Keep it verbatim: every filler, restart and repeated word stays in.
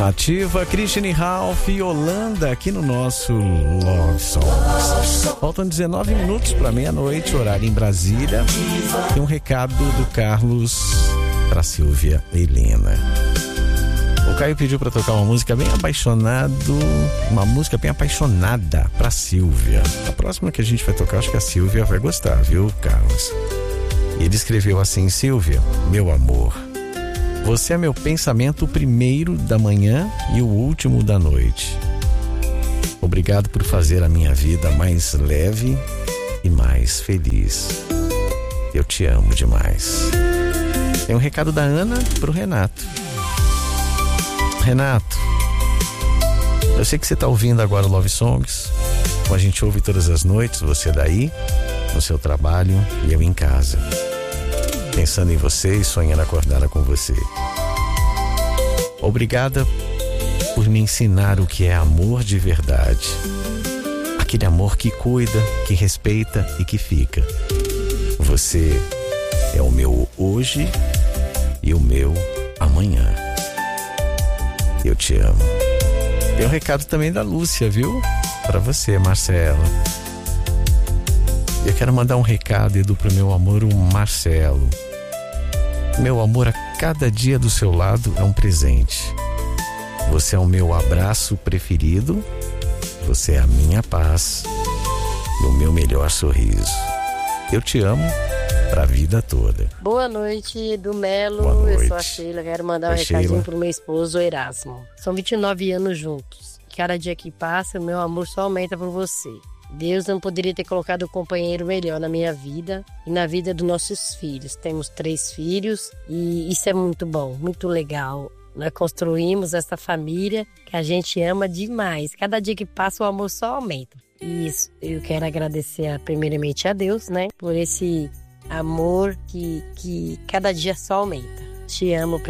Nativa, Christine Ralph e Holanda aqui no nosso Love Songs. Faltam dezenove minutos para meia-noite, horário em Brasília. Tem um recado do Carlos para Silvia Helena. O Caio pediu para tocar uma música bem apaixonado, uma música bem apaixonada para Silvia. A próxima que a gente vai tocar, acho que a Silvia vai gostar, viu, Carlos? E ele escreveu assim: Silvia, meu amor, você é meu pensamento, o primeiro da manhã e o último da noite. Obrigado por fazer a minha vida mais leve e mais feliz. Eu te amo demais. Tem um recado da Ana pro Renato. Renato, eu sei que você está ouvindo agora o Love Songs, como a gente ouve todas as noites, você daí, no seu trabalho e eu em casa, pensando em você e sonhando acordada com você. Obrigada por me ensinar o que é amor de verdade. Aquele amor que cuida, que respeita e que fica. Você é o meu hoje e o meu amanhã. Eu te amo. Tem um recado também da Lúcia, viu? Pra você, Marcelo. Eu quero mandar um recado, Edu, pro meu amor, o Marcelo. Meu amor, a cada dia do seu lado é um presente. Você é o meu abraço preferido. Você é a minha paz e o meu melhor sorriso. Eu te amo pra vida toda. Boa noite, do Melo. Boa noite. Eu sou a Sheila, quero mandar um Oi, recadinho Sheila. pro meu esposo, o Erasmo. São vinte e nove anos juntos. Cada dia que passa, o meu amor só aumenta por você. Deus não poderia ter colocado um companheiro melhor na minha vida e na vida dos nossos filhos. Temos três filhos e isso é muito bom, muito legal. Nós construímos essa família que a gente ama demais. Cada dia que passa, o amor só aumenta. E isso, eu quero agradecer primeiramente a Deus, né? Por esse amor que, que cada dia só aumenta. Te amo pra